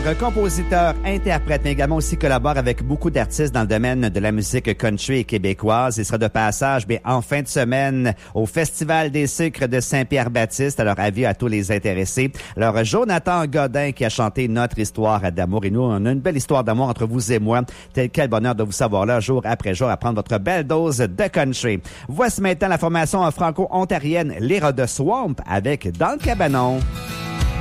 compositeur, interprète, mais également aussi collabore avec beaucoup d'artistes dans le domaine de la musique country et québécoise. Il sera de passage en fin de semaine au Festival des sucres de Saint-Pierre-Baptiste. Alors, avis à tous les intéressés. Alors, Jonathan Godin qui a chanté notre histoire d'amour. Et nous, on a une belle histoire d'amour entre vous et moi. Quel bonheur de vous savoir là, jour après jour, à prendre votre belle dose de country. Voici maintenant la formation franco-ontarienne, les Rats de Swamp, avec Dans le cabanon.